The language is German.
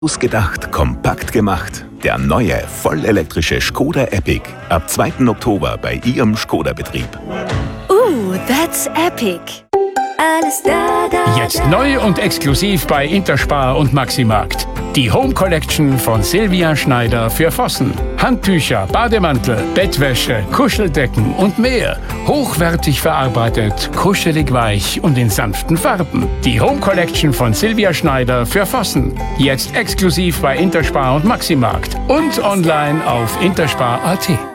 Ausgedacht, kompakt gemacht. Der neue, vollelektrische Škoda Epiq. Ab 2. Oktober bei Ihrem Škoda-Betrieb. That's epic. Alles da. Jetzt neu und exklusiv bei Interspar und Maximarkt. Die Home Collection von Silvia Schneider für Vossen. Handtücher, Bademantel, Bettwäsche, Kuscheldecken und mehr. Hochwertig verarbeitet, kuschelig weich und in sanften Farben. Die Home Collection von Silvia Schneider für Vossen. Jetzt exklusiv bei Interspar und Maximarkt. Und online auf interspar.at.